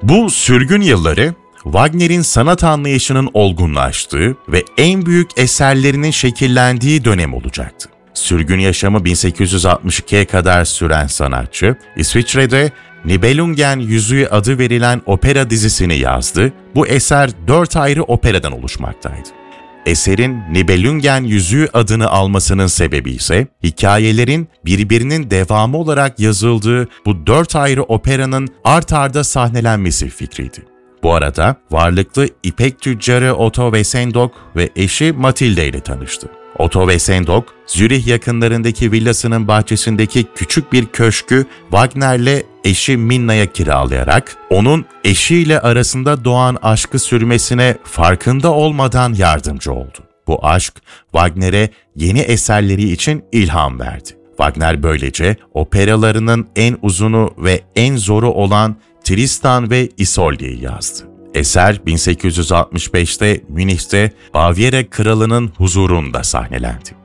Bu sürgün yılları, Wagner'in sanat anlayışının olgunlaştığı ve en büyük eserlerinin şekillendiği dönem olacaktı. Sürgün yaşamı 1862'ye kadar süren sanatçı, İsviçre'de Nibelungen Yüzüğü adı verilen opera dizisini yazdı. Bu eser 4 ayrı operadan oluşmaktaydı. Eserin Nibelungen Yüzüğü adını almasının sebebi ise hikayelerin birbirinin devamı olarak yazıldığı bu 4 ayrı operanın art arda sahnelenmesi fikriydi. Bu arada varlıklı İpek tüccarı Otto Wessendonck ve eşi Matilde ile tanıştı. Otto Wessendonck, Zürih yakınlarındaki villasının bahçesindeki küçük bir köşkü Wagner'le eşi Minna'ya kiralayarak onun eşiyle arasında doğan aşkı sürmesine farkında olmadan yardımcı oldu. Bu aşk Wagner'e yeni eserleri için ilham verdi. Wagner böylece operalarının en uzunu ve en zoru olan Tristan ve Isolde'yi yazdı. Eser 1865'te Münih'te Bavyera kralının huzurunda sahnelendi.